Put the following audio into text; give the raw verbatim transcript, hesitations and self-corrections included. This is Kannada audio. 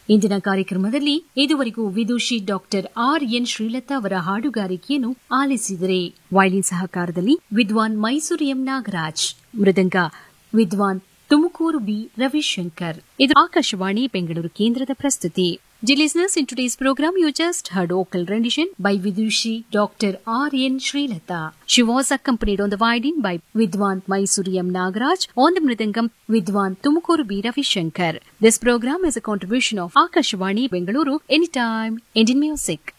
ಇಂದಿನ ಕಾರ್ಯಕ್ರಮದಲ್ಲಿ ಇದುವರೆಗೂ ವಿದೂಷಿ ಡಾಕ್ಟರ್ ಆರ್ ಎನ್ ಶ್ರೀಲತಾ ಅವರ ಹಾಡುಗಾರಿಕೆಯನ್ನು ಆಲಿಸಿದರೆ. ವಯಲಿನ್ ಸಹಕಾರದಲ್ಲಿ ವಿದ್ವಾನ್ ಮೈಸೂರು ಎಂ ನಾಗರಾಜ್, ಮೃದಂಗ ವಿದ್ವಾನ್ ತುಮಕೂರು ಬಿ ರವಿಶಂಕರ್. ಇದು ಆಕಾಶವಾಣಿ ಬೆಂಗಳೂರು ಕೇಂದ್ರದ ಪ್ರಸ್ತುತಿ. Dear listeners, in today's program, you just heard vocal rendition by Vidushi Doctor R N Srilata. She was accompanied on the violin by Vidwan Mysuru M. Nagaraj, on the mridangam Vidwan Tumukuru B. Ravishankar. This program is a contribution of Akashvani Bengaluru, Anytime Indian Music.